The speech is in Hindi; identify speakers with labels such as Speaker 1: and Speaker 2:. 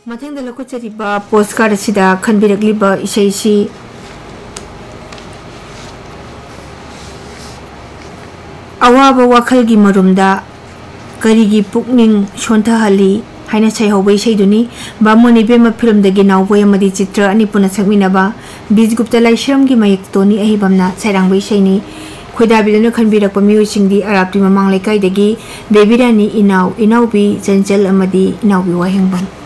Speaker 1: मथेंग लखुचरीबा पोस्टकार्ड असिदा खनबिरकलिबा इशैसी अवाब वाखलगी मरुमदा करिगी पुकनिंग सोंथहली हाइना छैहौबा इशैदुनी बामोन इबेमा फिल्मदगी नावबोय अमदी चित्र अनि पुना सकमिनाबा बीजगुप्ता लाइश्रमगी मयक्तोनी अहिबमना छैरांबा इशैनी खोइदाबिदुना खनबिरकपा मियोइसिंगदी अराप्ति ममांग लेकाइदगी बेबीरानी इनाव इनावबी चंचल अमदी इनावबी वाहेंगबम।